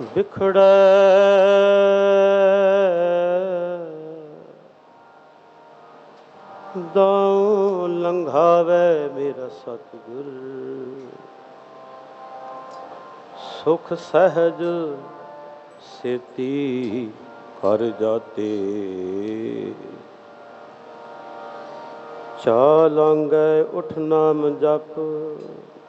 ਬਿਖੜੈ ਦਾਉ ਲੰਘਾਵੇ ਮੇਰਾ ਸਤਿਗੁਰ। ਸੁਖ ਸਹਿਜ ਸੇਤੀ ਕਰ ਜਾਤੇ, ਚਾਲ ਆਂਗੈ ਉਠ ਨਾਮ ਜਪ